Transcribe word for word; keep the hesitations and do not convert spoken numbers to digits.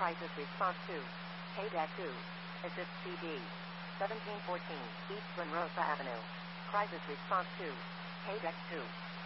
Crisis response to K D A C two. Assist C D. seventeen fourteen East Glen Rosa Avenue. Crisis response to K D A C two.